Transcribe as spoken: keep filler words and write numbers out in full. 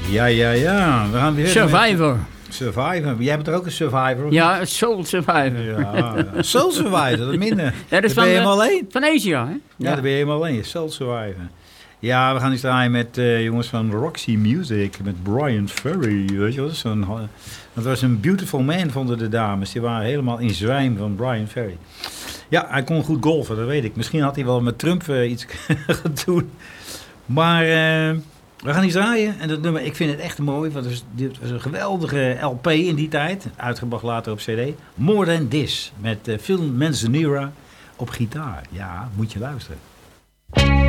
Ja, ja, ja. We gaan weer Survivor. Met Survivor. Jij bent er ook een Survivor? Ja, Soul Survivor. Ja, Soul Survivor, dat minder. Ja, dat is ben je van, helemaal alleen. Van Asia, hè? Ja, Ja. dan ben je helemaal alleen. Soul Survivor. Ja, we gaan eens draaien met uh, jongens van Roxy Music. Met Brian Ferry. Weet je wat? Zo'n, uh, dat was een beautiful man, vonden de dames. Die waren helemaal in zwijm van Brian Ferry. Ja, hij kon goed golfen, dat weet ik. Misschien had hij wel met Trump uh, iets gaan doen. Maar uh, we gaan eens draaien. En dat nummer, ik vind het echt mooi. Want het was, dit was een geweldige L P in die tijd. Uitgebracht later op C D. More Than This. Met uh, Phil Manzanera op gitaar. Ja, moet je luisteren.